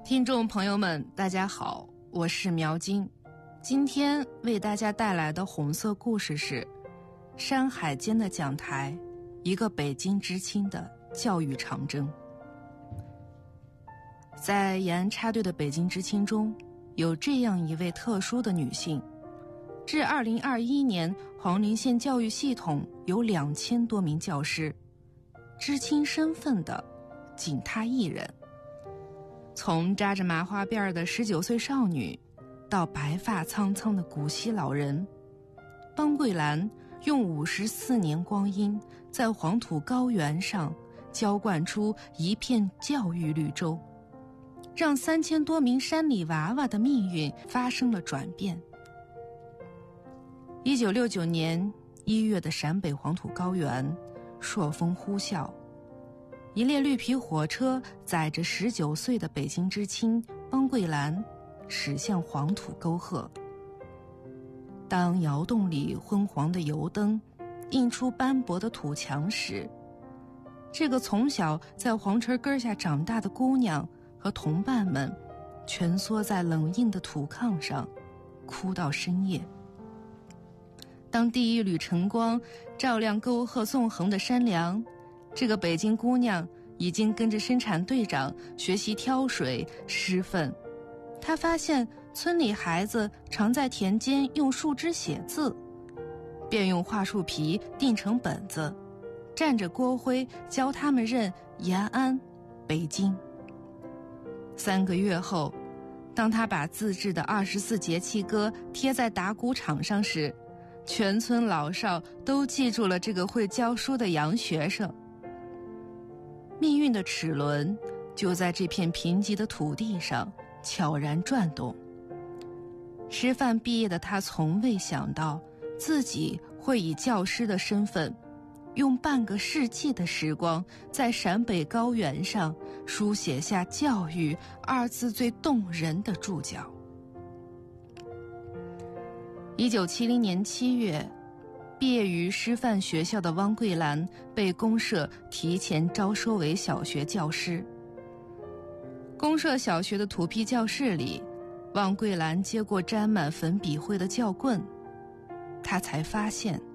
听众朋友们大家好，我是苗金。今天为大家带来的红色故事是山海间的讲台，一个北京知青的教育长征。在延安插队的北京知青中，有这样一位特殊的女性。至2021年，黄陵县教育系统有2000多名教师，知青身份的仅她一人。从扎着麻花辫的19岁少女，到白发苍苍的古稀老人，汪桂兰用54年光阴，在黄土高原上浇灌出一片教育绿洲，让3000多名山里娃娃的命运发生了转变。1969年1月的陕北黄土高原，朔风呼啸，一列绿皮火车载着19岁的北京知青汪桂兰驶向黄土沟壑。当窑洞里昏黄的油灯映出斑驳的土墙时，这个从小在黄尘根下长大的姑娘和同伴们蜷缩在冷硬的土炕上，哭到深夜。当第一缕晨光照亮沟壑纵横的山梁，这个北京姑娘已经跟着生产队长学习挑水施粪。她发现村里孩子常在田间用树枝写字，便用桦树皮钉成本子，蘸着锅灰教他们认延安、北京。3个月后，当她把自制的24节气歌贴在打谷场上时，全村老少都记住了这个会教书的洋学生。命运的齿轮就在这片贫瘠的土地上悄然转动。师范毕业的他从未想到自己会以教师的身份，用半个世纪的时光，在陕北高原上书写下教育2字最动人的注脚。1970年7月，毕业于师范学校的汪桂兰被公社提前招收为小学教师。公社小学的土坯教室里，汪桂兰接过沾满粉笔灰的教棍，她才发现